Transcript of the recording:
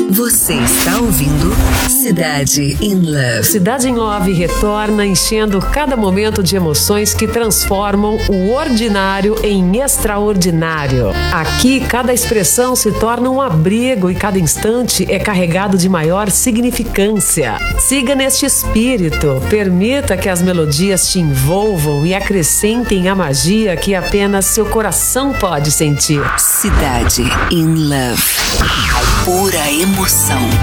Você está ouvindo Cidade in Love. Cidade in Love retorna enchendo cada momento de emoções que transformam o ordinário em extraordinário. Aqui, cada expressão se torna um abrigo e cada instante é carregado de maior significância. Siga neste espírito, permita que as melodias te envolvam e acrescentem a magia que apenas seu coração pode sentir. Cidade in Love. Pura emoção.